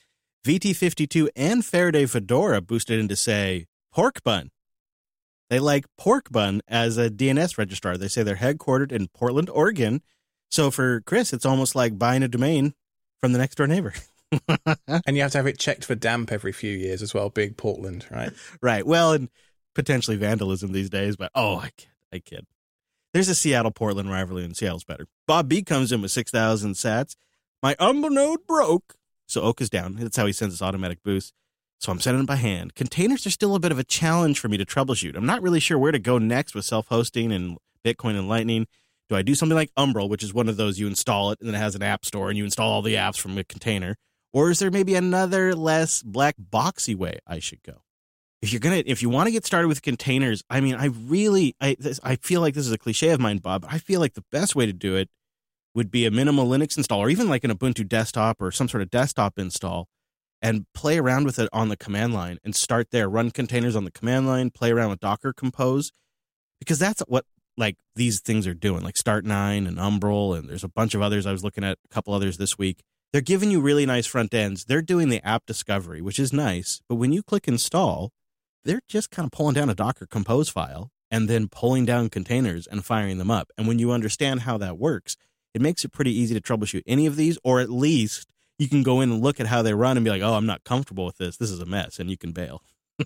V T fifty-two and Faraday Fedora boosted in to say pork bun. They like pork bun as a D N S registrar. They say they're headquartered in Portland, Oregon. So for Chris, it's almost like buying a domain from the next door neighbor. And you have to have it checked for damp every few years as well, big Portland, right? Right. Well, and potentially vandalism these days, but oh, I kid. I kid. There's a Seattle-Portland rivalry, and Seattle's better. Bob B comes in with six thousand sats. My Umber node broke. So Oak is down. That's how he sends his automatic boost. So I'm sending it by hand. Containers are still a bit of a challenge for me to troubleshoot. I'm not really sure where to go next with self-hosting and Bitcoin and Lightning. Do I do something like Umbrel, which is one of those you install it and then it has an app store and you install all the apps from a container? Or is there maybe another less black boxy way I should go? If you're gonna, if you want to get started with containers, I mean, I really, I, this, I feel like this is a cliche of mine, Bob. But I feel like the best way to do it would be a minimal Linux install, or even like an Ubuntu desktop or some sort of desktop install, and play around with it on the command line and start there. Run containers on the command line, play around with Docker Compose, because that's what like these things are doing, like Start nine and Umbrel, and there's a bunch of others. I was looking at a couple others this week. They're giving you really nice front ends. They're doing the app discovery, which is nice. But when you click install, they're just kind of pulling down a Docker Compose file and then pulling down containers and firing them up. And when you understand how that works, it makes it pretty easy to troubleshoot any of these, or at least you can go in and look at how they run and be like, oh, I'm not comfortable with this. This is a mess, and you can bail.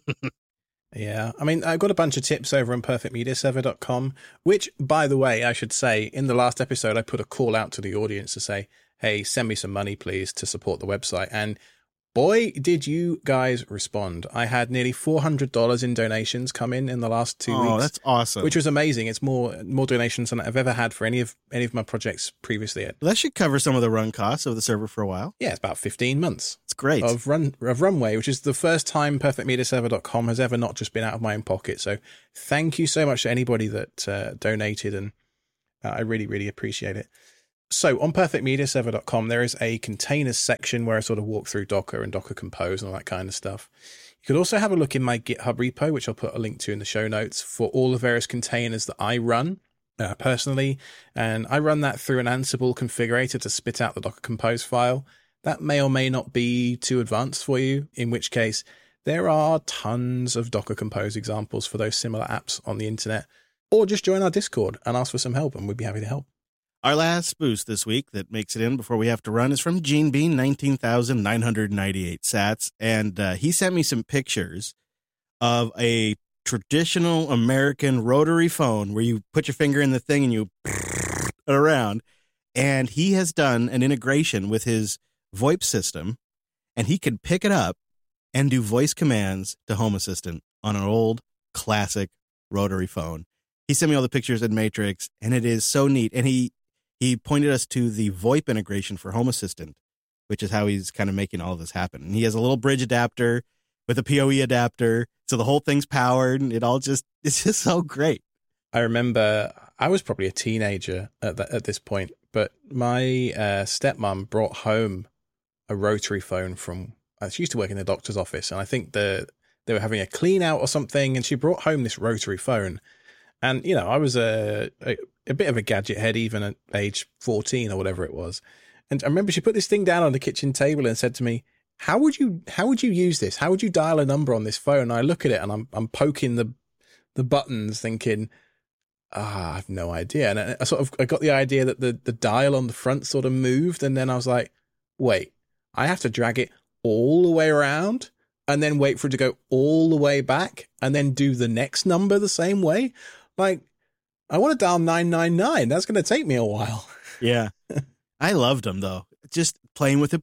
Yeah, I mean, I've got a bunch of tips over on perfect media server dot com, which, by the way, I should say, in the last episode, I put a call out to the audience to say, hey, send me some money, please, to support the website. And boy, did you guys respond. I had nearly four hundred dollars in donations come in in the last two oh, weeks. Oh, that's awesome. Which was amazing. It's more more donations than I've ever had for any of any of my projects previously. Well, that should cover some of the run costs of the server for a while. Yeah, it's about fifteen months. It's great. Of run of runway, which is the first time perfect media server dot com has ever not just been out of my own pocket. So thank you so much to anybody that uh, donated, and uh, I really, really appreciate it. So on perfect media server dot com, there is a containers section where I sort of walk through Docker and Docker Compose and all that kind of stuff. You could also have a look in my GitHub repo, which I'll put a link to in the show notes, for all the various containers that I run uh, personally. And I run that through an Ansible configurator to spit out the Docker Compose file. That may or may not be too advanced for you, in which case there are tons of Docker Compose examples for those similar apps on the internet. Or just join our Discord and ask for some help, and we'd be happy to help. Our last boost this week that makes it in before we have to run is from Gene Bean, nineteen thousand nine hundred ninety-eight sats. And uh, he sent me some pictures of a traditional American rotary phone where you put your finger in the thing and you it around. And he has done an integration with his VoIP system, and he can pick it up and do voice commands to Home Assistant on an old classic rotary phone. He sent me all the pictures in Matrix, and it is so neat. And he He pointed us to the VoIP integration for Home Assistant, which is how he's kind of making all of this happen. And he has a little bridge adapter with a P O E adapter, so the whole thing's powered, and it all just, it's just so great. I remember I was probably a teenager at that, at this point, but my uh, stepmom brought home a rotary phone from, uh, she used to work in the doctor's office, and I think the they were having a clean out or something, and she brought home this rotary phone. And, you know, I was a, a a bit of a gadget head even at age fourteen or whatever it was. And I remember she put this thing down on the kitchen table and said to me, how would you how would you use this? How would you dial a number on this phone? And I look at it and I'm I'm poking the the buttons thinking, ah, I have no idea. And I, I sort of I got the idea that the, the dial on the front sort of moved. And then I was like, wait, I have to drag it all the way around and then wait for it to go all the way back and then do the next number the same way. Like, I want to dial nine nine nine. That's going to take me a while. Yeah. I loved them, though. Just playing with it.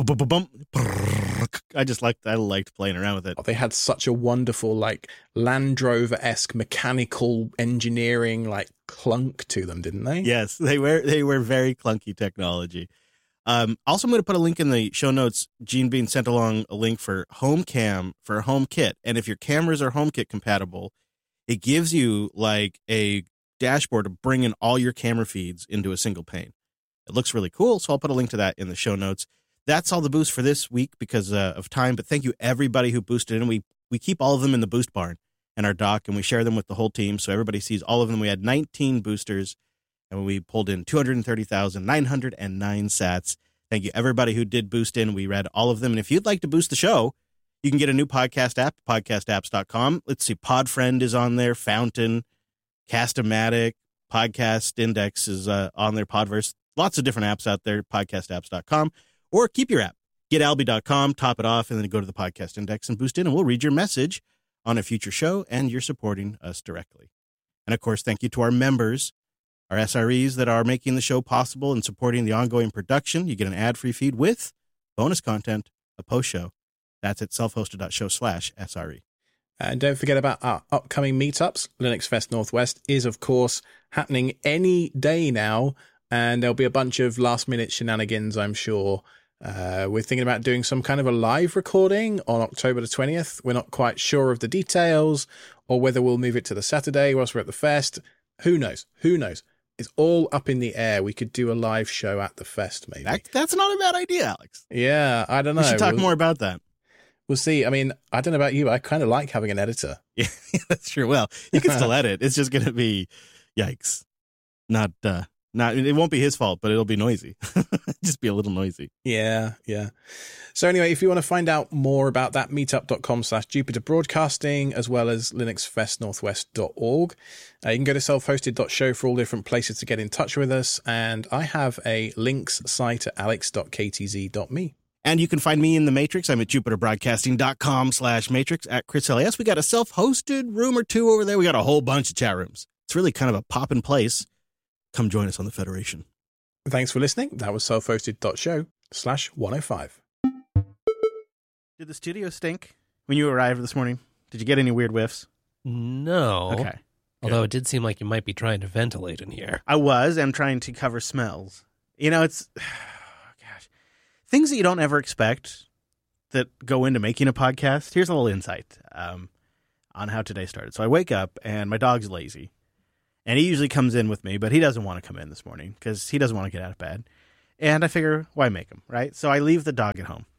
I just liked, I liked playing around with it. They had such a wonderful, like, Land Rover-esque mechanical engineering, like, clunk to them, didn't they? Yes, they were, they were very clunky technology. Um, also, I'm going to put a link in the show notes. Gene Bean sent along a link for HomeCam for HomeKit. And if your cameras are HomeKit compatible, it gives you, like, a dashboard to bring in all your camera feeds into a single pane. It looks really cool, so I'll put a link to that in the show notes. That's all the boost for this week because uh, of time, but thank you everybody who boosted in. We we keep all of them in the boost barn in our doc, and we share them with the whole team, so everybody sees all of them. We had nineteen boosters, and we pulled in two hundred thirty thousand nine hundred nine sats. Thank you everybody who did boost in. We read all of them, and if you'd like to boost the show, you can get a new podcast app, podcast apps dot com. Let's see, Podfriend is on there, Fountain, Cast-O-Matic, Podcast Index is uh, on there, Podverse. Lots of different apps out there, podcast apps dot com. Or keep your app, get alby dot com, top it off, and then go to the Podcast Index and boost in, and we'll read your message on a future show, and you're supporting us directly. And, of course, thank you to our members, our S R Es that are making the show possible and supporting the ongoing production. You get an ad-free feed with bonus content, a post-show. That's at self-hosted.show slash SRE. And don't forget about our upcoming meetups. Linux Fest Northwest is, of course, happening any day now, and there'll be a bunch of last-minute shenanigans, I'm sure. Uh, we're thinking about doing some kind of a live recording on October the twentieth. We're not quite sure of the details or whether we'll move it to the Saturday whilst we're at the fest. Who knows? Who knows? It's all up in the air. We could do a live show at the fest, maybe. That, that's not a bad idea, Alex. Yeah, I don't know. We should talk we'll, more about that. We'll see. I mean, I don't know about you, but I kind of like having an editor. Yeah, that's true. Well, you can still edit. It's just going to be, yikes. Not, uh, not, it won't be his fault, but it'll be noisy. Just be a little noisy. Yeah, yeah. So anyway, if you want to find out more about that, meetup.com slash Jupiter Broadcasting, as well as linux fest northwest dot org. Uh, you can go to self hosted dot show for all different places to get in touch with us. And I have a links site at alex dot k t z dot me. And you can find me in the Matrix. I'm at jupiterbroadcasting.com slash Matrix at Chris L A S. We got a self-hosted room or two over there. We got a whole bunch of chat rooms. It's really kind of a poppin' place. Come join us on the Federation. Thanks for listening. That was self hosted dot show slash one oh five. Did the studio stink when you arrived this morning? Did you get any weird whiffs? No. Okay. Although Good. it did seem like you might be trying to ventilate in here. I was. I'm trying to cover smells. You know, it's gosh, things that you don't ever expect that go into making a podcast. Here's a little insight um, on how today started. So I wake up and my dog's lazy, and he usually comes in with me, but he doesn't want to come in this morning because he doesn't want to get out of bed. And I figure, why make him, right? So I leave the dog at home.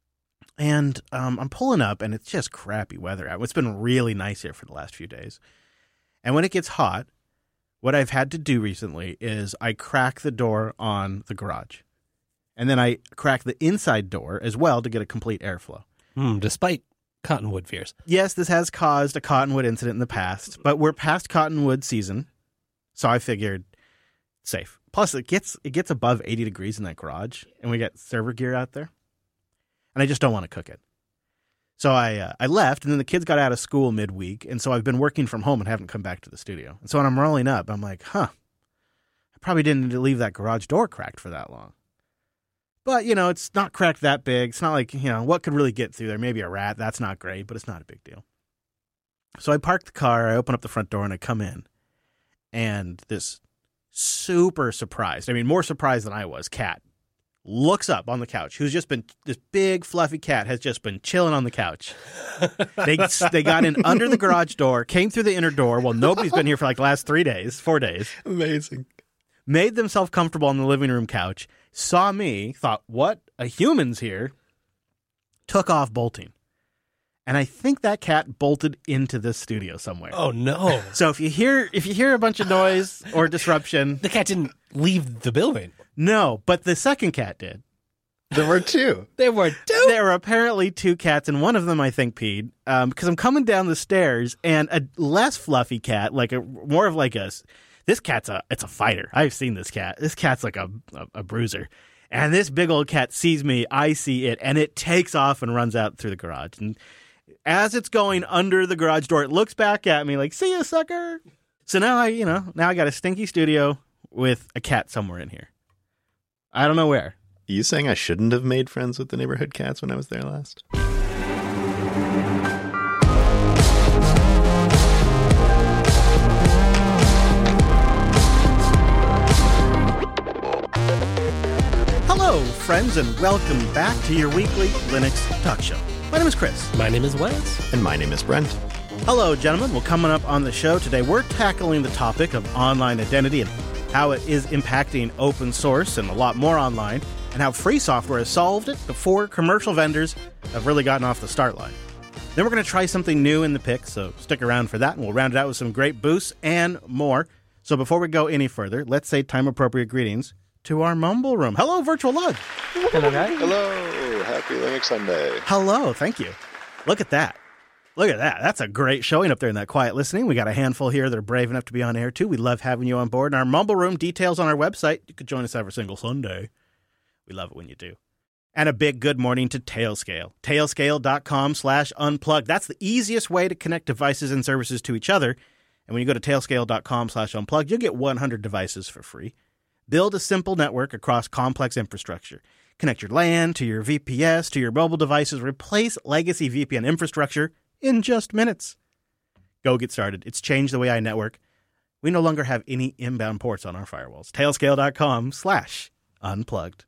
And um, I'm pulling up, and it's just crappy weather out. It's been really nice here for the last few days. And when it gets hot, what I've had to do recently is I crack the door on the garage. And then I crack the inside door as well to get a complete airflow. Hmm, despite cottonwood fears. Yes, this has caused a cottonwood incident in the past, but we're past cottonwood season, so I figured safe. Plus, it gets it gets above eighty degrees in that garage, and we got server gear out there. And I just don't want to cook it. So I uh, I left, and then the kids got out of school midweek, and so I've been working from home and haven't come back to the studio. And so when I'm rolling up, I'm like, huh, I probably didn't need to leave that garage door cracked for that long. But, you know, it's not cracked that big. It's not like, you know, what could really get through there? Maybe a rat. That's not great, but it's not a big deal. So I park the car, I open up the front door, and I come in. And this super surprised, I mean, more surprised than I was, cat looks up on the couch, who's just been, this big fluffy cat has just been chilling on the couch. they they got in under the garage door, came through the inner door. Well, nobody's been here for like the last three days, four days. Amazing. Made themselves comfortable on the living room couch, saw me, thought, what? A human's here. Took off bolting. And I think that cat bolted into this studio somewhere. Oh, no. So if you hear if you hear a bunch of noise or disruption. The cat didn't leave the building. No, but the second cat did. There were two. There were two. There were apparently two cats, and one of them, I think, peed. Um, because I'm coming down the stairs, and a less fluffy cat, like a more of like a, this cat's a, it's a fighter. I've seen this cat. This cat's like a, a, a bruiser. And this big old cat sees me, I see it, and it takes off and runs out through the garage. And as it's going under the garage door, it looks back at me like, see ya, sucker. So now I, you know, now I got a stinky studio with a cat somewhere in here. I don't know where. Are you saying I shouldn't have made friends with the neighborhood cats when I was there last? Hello, friends, and welcome back to your weekly Linux Talk Show. My name is Chris. My name is Wes. And my name is Brent. Hello, gentlemen. Well, coming up on the show today, we're tackling the topic of online identity and how it is impacting open source and a lot more online, and how free software has solved it before commercial vendors have really gotten off the start line. Then we're going to try something new in the pick, so stick around for that, and we'll round it out with some great boosts and more. So before we go any further, let's say time-appropriate greetings to our Mumble Room. Hello, Virtual Lug. Hello, guys. Hello, happy Linux Sunday. Hello, thank you. Look at that. Look at that. That's a great showing up there in that quiet listening. We got a handful here that are brave enough to be on air, too. We love having you on board. And our Mumble Room details on our website. You could join us every single Sunday. We love it when you do. And a big good morning to Tailscale. Tailscale.com slash unplug. That's the easiest way to connect devices and services to each other. And when you go to tailscale.com slash unplug, you'll get one hundred devices for free. Build a simple network across complex infrastructure. Connect your LAN to your V P S to your mobile devices. Replace legacy V P N infrastructure in just minutes. Go get started. It's changed the way I network. We no longer have any inbound ports on our firewalls. Tailscale.com slash unplugged.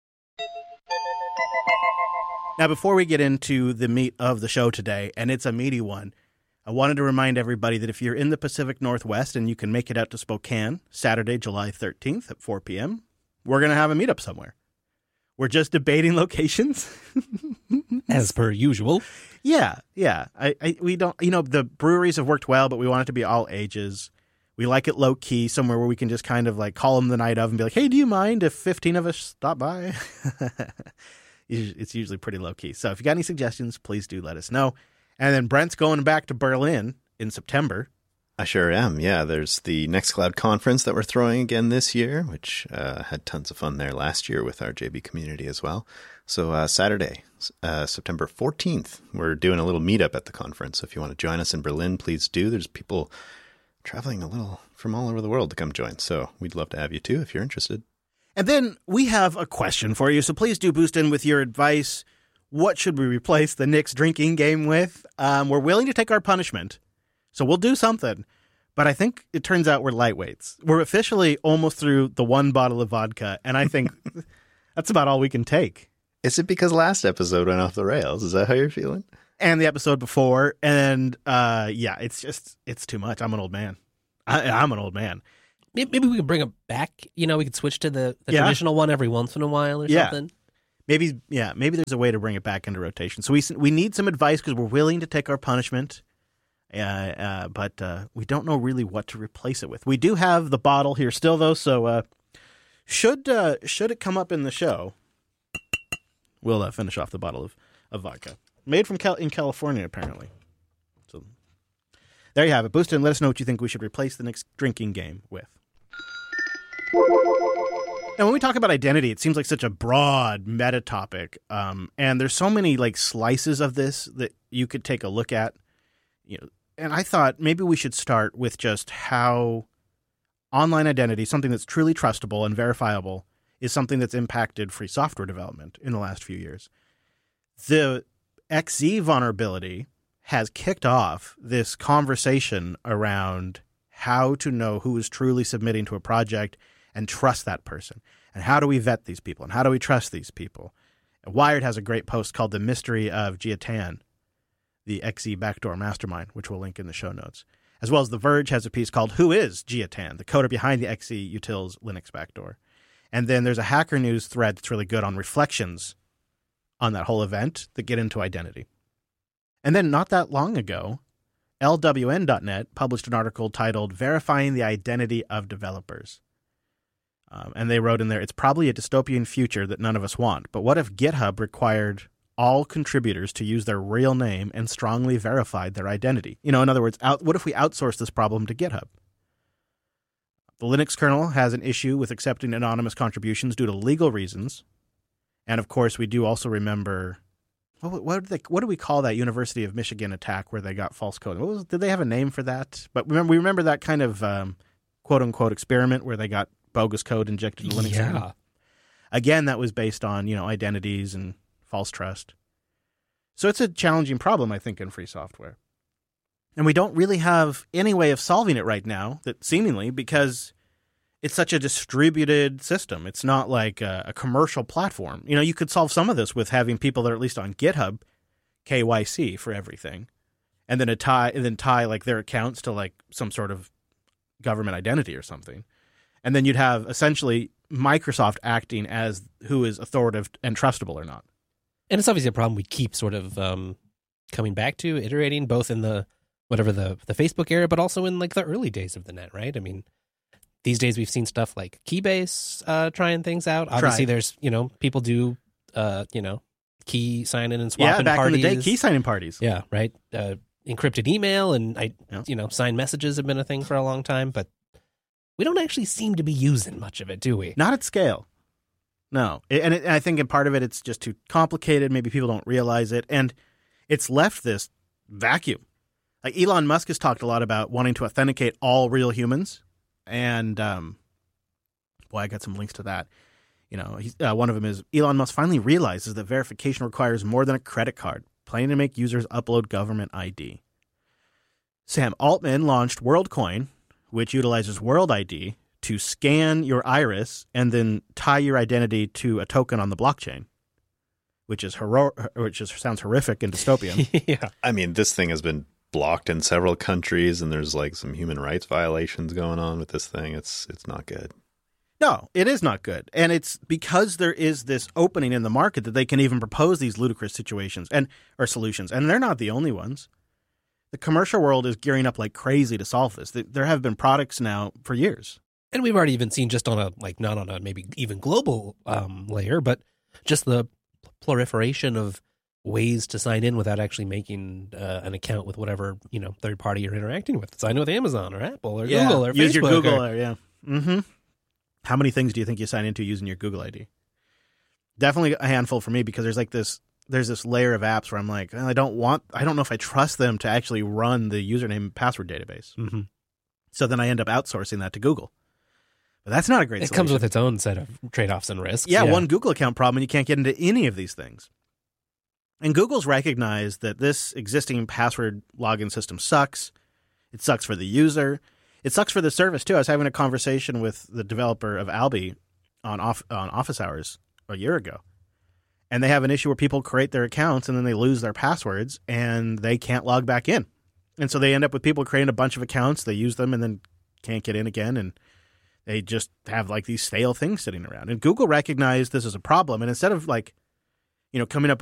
Now, before we get into the meat of the show today, and it's a meaty one, I wanted to remind everybody that if you're in the Pacific Northwest and you can make it out to Spokane Saturday, July thirteenth at four p.m., we're going to have a meetup somewhere. We're just debating locations. As per usual. Yeah, yeah. I, I, we don't, you know, the breweries have worked well, but we want it to be all ages. We like it low key, somewhere where we can just kind of like call them the night of and be like, hey, do you mind if fifteen of us stop by? It's usually pretty low key. So if you got any suggestions, please do let us know. And then Brent's going back to Berlin in September. I sure am. Yeah, there's the Nextcloud conference that we're throwing again this year, which uh, had tons of fun there last year with our J B community as well. So uh, Saturday, uh, September fourteenth, we're doing a little meetup at the conference. So if you want to join us in Berlin, please do. There's people traveling a little from all over the world to come join. So we'd love to have you too if you're interested. And then we have a question for you. So please do boost in with your advice. what should we replace the Knicks drinking game with? Um, we're willing to take our punishment, so we'll do something. But I think it turns out we're lightweights. We're officially almost through the one bottle of vodka, and I think that's about all we can take. Is it because last episode went off the rails? Is that how you're feeling? And the episode before, and uh, yeah, it's just, it's too much. I'm an old man. I, I'm an old man. Maybe we could bring it back. You know, we could switch to the, the Yeah. traditional one every once in a while or Yeah. something. Maybe, yeah, maybe there's a way to bring it back into rotation. So we we need some advice because we're willing to take our punishment, uh, uh, but uh, we don't know really what to replace it with. We do have the bottle here still, though, so uh, should uh, should it come up in the show, we'll uh, finish off the bottle of, of vodka. Made from Cal- in California, apparently. So there you have it. Boost it and let us know what you think we should replace the next drinking game with. Now, when we talk about identity, it seems like such a broad meta topic, um, and there's so many like slices of this that you could take a look at. You know, and I thought maybe we should start with just how online identity, something that's truly trustable and verifiable, is something that's impacted free software development in the last few years. The X Z vulnerability has kicked off this conversation around how to know who is truly submitting to a project and trust that person. And how do we vet these people? And how do we trust these people? Wired has a great post called The Mystery of Jiatan, the X Z backdoor mastermind, which we'll link in the show notes. As well as The Verge has a piece called Who is Jiatan, the coder behind the X Z Utils Linux backdoor. And then there's a Hacker News thread that's really good on reflections on that whole event that get into identity. And then not that long ago, L W N dot net published an article titled Verifying the Identity of Developers. Um, and they wrote in there, it's probably a dystopian future that none of us want. But what if GitHub required all contributors to use their real name and strongly verified their identity? You know, in other words, out, what if we outsource this problem to GitHub? The Linux kernel has an issue with accepting anonymous contributions due to legal reasons. And of course, we do also remember, what, what, did they, what do we call that University of Michigan attack where they got false code? What was, did they have a name for that? But remember, we remember that kind of um, quote-unquote experiment where they got bogus code injected into Linux. Yeah. kernel. Again, that was based on, you know, identities and false trust. So it's a challenging problem, I think, in free software. And we don't really have any way of solving it right now, that seemingly, because it's such a distributed system. It's not like a, a commercial platform. You know, you could solve some of this with having people that are at least on GitHub K Y C for everything, and then a tie and then tie like their accounts to like some sort of government identity or something. And then you'd have essentially Microsoft acting as who is authoritative and trustable or not. And it's obviously a problem we keep sort of um, coming back to, iterating, both in the whatever the the Facebook era, but also in like the early days of the net, right? I mean, these days we've seen stuff like Keybase uh, trying things out. Obviously, Try. there's you know people do uh, you know key sign in and swap Yeah, in back parties. in the day, key signing parties. Yeah, right. Uh, encrypted email and I Yeah. you know signed messages have been a thing for a long time, but we don't actually seem to be using much of it, do we? Not at scale. No. And, it, and I think in part of it, it's just too complicated. Maybe people don't realize it. And it's left this vacuum. Like Elon Musk has talked a lot about wanting to authenticate all real humans. And, um, boy, I got some links to that. You know, he's, uh, one of them is Elon Musk finally realizes that verification requires more than a credit card, planning to make users upload government I D. Sam Altman launched WorldCoin, which utilizes World I D to scan your iris and then tie your identity to a token on the blockchain, which is hero- which is, sounds horrific and dystopian. Yeah. I mean, this thing has been blocked in several countries, and there's like some human rights violations going on with this thing. It's it's not good. No, it is not good. And it's because there is this opening in the market that they can even propose these ludicrous situations and or solutions. And they're not the only ones. The commercial world is gearing up like crazy to solve this. There have been products now for years. And we've already even seen, just on a, like, not on a maybe even global um, layer, but just the proliferation of ways to sign in without actually making uh, an account with whatever, you know, third party you're interacting with. Sign with Amazon or Apple or Google or Use Facebook. your Google, or, or, yeah. Mm-hmm. How many things do you think you sign into using your Google I D? Definitely a handful for me, because there's like this, there's this layer of apps where I'm like, I don't want, I don't know if I trust them to actually run the username and password database. mm-hmm. So then I end up outsourcing that to Google. But that's not a great It solution. comes with its own set of trade-offs and risks. Yeah, one Google account problem, and you can't get into any of these things. And Google's recognized that this existing password login system sucks. It sucks for the user. It sucks for the service, too. I was having a conversation with the developer of Alby on, off, on Office Hours a year ago. And they have an issue where people create their accounts and then they lose their passwords and they can't log back in. And so they end up with people creating a bunch of accounts. They use them and then can't get in again. And they just have like these stale things sitting around. And Google recognized this as a problem. And instead of like, you know, coming up with